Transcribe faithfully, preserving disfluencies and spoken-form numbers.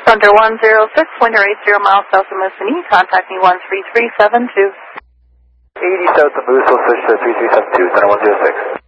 Thunder one zero six, wind eight zero miles south of Moosonee. Contact me one three three seven two. eighty south of Moose, will switch to three three seven two, Thunder one zero six.